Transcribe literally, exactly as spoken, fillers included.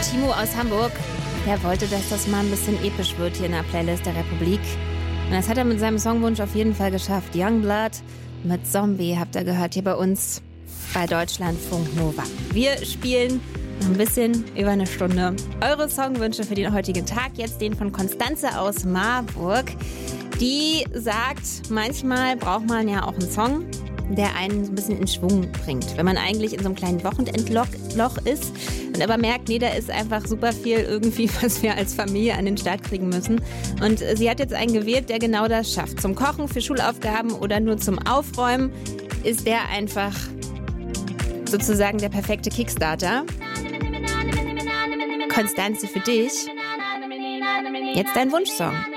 Timo aus Hamburg, der wollte, dass das mal ein bisschen episch wird hier in der Playlist der Republik. Und das hat er mit seinem Songwunsch auf jeden Fall geschafft. Youngblood mit Zombie habt ihr gehört hier bei uns bei Deutschlandfunk Nova. Wir spielen noch ein bisschen über eine Stunde eure Songwünsche für den heutigen Tag. Jetzt den von Konstanze aus Marburg. Die sagt, manchmal braucht man ja auch einen Song, der einen so ein bisschen in Schwung bringt. Wenn man eigentlich in so einem kleinen Wochenendloch Loch ist und aber merkt, nee, da ist einfach super viel irgendwie, was wir als Familie an den Start kriegen müssen. Und sie hat jetzt einen gewählt, der genau das schafft. Zum Kochen, für Schulaufgaben oder nur zum Aufräumen ist der einfach sozusagen der perfekte Kickstarter. Konstanze, für dich jetzt dein Wunschsong.